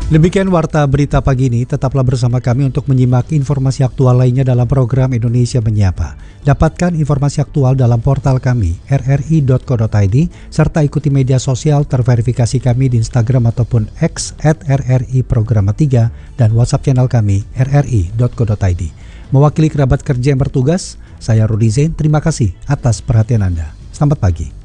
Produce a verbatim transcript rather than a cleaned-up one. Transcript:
Demikian Warta Berita Pagi ini, tetaplah bersama kami untuk menyimak informasi aktual lainnya dalam program Indonesia Menyapa. Dapatkan informasi aktual dalam portal kami r r i dot co dot i d serta ikuti media sosial terverifikasi kami di Instagram ataupun X at r r i programa tiga dan WhatsApp channel kami r r i dot co dot i d. Mewakili kerabat kerja yang bertugas, saya Rudi Zain, terima kasih atas perhatian Anda. Selamat pagi.